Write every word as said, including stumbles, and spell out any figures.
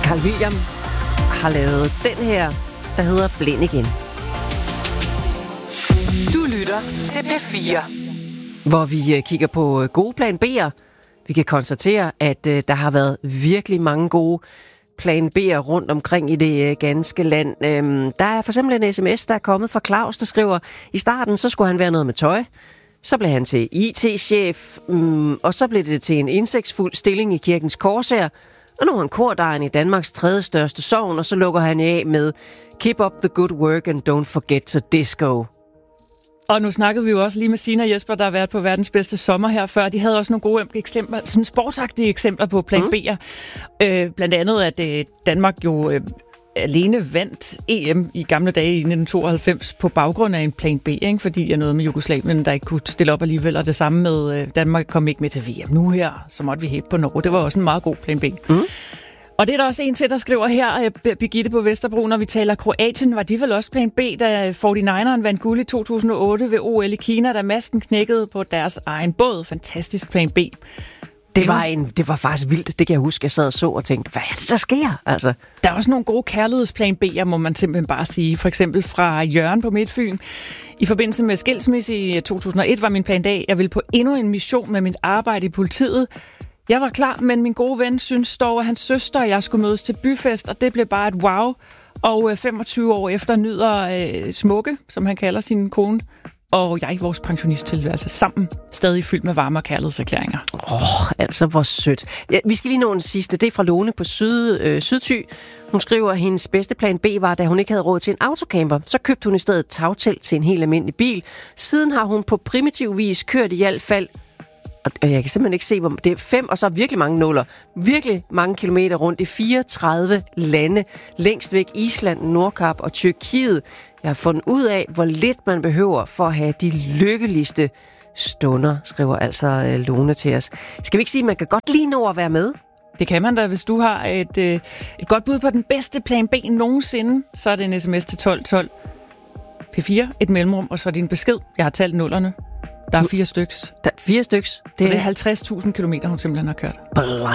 Carl William har lavet den her, der hedder Blind igen. Du lytter til P fire. Hvor vi kigger på gode plan B'er. Vi kan konstatere, at der har været virkelig mange gode plan B'er rundt omkring i det ganske land. Der er for eksempel en sms, der er kommet fra Claus, der skriver, i starten så skulle han være noget med tøj. Så blev han til I T-chef, og så blev det til en indsigtsfuld stilling i Kirkens Korshær. Og nu er han kordejen i Danmarks tredje største sogn, og så lukker han af med Keep up the good work and don't forget to disco. Og nu snakkede vi jo også lige med Sina og Jesper, der har været på verdens bedste sommer her før. De havde også nogle gode eksempler, sådan sportsagtige eksempler på plan mm. B'er. Øh, blandt andet, at øh, Danmark jo øh, alene vandt E M i gamle dage i nitten tooghalvfems på baggrund af en plan B, ikke? Fordi jeg noget med Jugoslavien, der ikke kunne stille op alligevel. Og det samme med øh, Danmark kom ikke med til V M nu her, så måtte vi hæppe på Norge. Det var også en meget god plan B. Mm. Og det er der også en til, der skriver her, Birgitte på Vesterbro, når vi taler Kroatien, var de vel også plan B, da forty-nineren vandt guld i to tusind og otte ved O L i Kina, da masken knækkede på deres egen båd. Fantastisk plan B. Det var, en, det var faktisk vildt, det kan jeg huske, jeg sad og så og tænkte, hvad er det, der sker? Altså. Der er også nogle gode kærlighedsplan B'er, må man simpelthen bare sige. For eksempel fra Jørgen på Midtfyn. I forbindelse med skilsmisse i to tusind og et var min plan A, jeg ville på endnu en mission med mit arbejde i politiet. Jeg var klar, men min gode ven synes dog, at hans søster og jeg skulle mødes til byfest, og det blev bare et wow. Og femogtyve år efter nyder øh, Smukke, som han kalder sin kone, og jeg i vores pensionisttilværelse sammen, stadig fyldt med varme og kærlighedserklæringer. Åh, oh, altså hvor sødt. Ja, vi skal lige nå en sidste. Det er fra Lone på Syd, øh, Sydthy. Hun skriver, at hendes bedste plan B var, da hun ikke havde råd til en autocamper. Så købte hun i stedet et tagtelt til en helt almindelig bil. Siden har hun på primitiv vis kørt i hvert fald, og jeg kan simpelthen ikke se, hvor det er fem, og så virkelig mange nuller. Virkelig mange kilometer rundt i fireogtredive lande. Længst væk Island, Nordkap og Tyrkiet. Jeg har fundet ud af, hvor lidt man behøver for at have de lykkeligste stunder, skriver altså uh, Lone til os. Skal vi ikke sige, at man kan godt lige nå at være med? Det kan man da, hvis du har et, øh, et godt bud på den bedste plan B nogensinde, så er det en sms til tolv tolv. P fire, et mellemrum, og så din besked. Jeg har talt nullerne. Der er fire styks. Der er fire styks. Det, så det er halvtreds tusind kilometer, hun simpelthen har kørt. Blind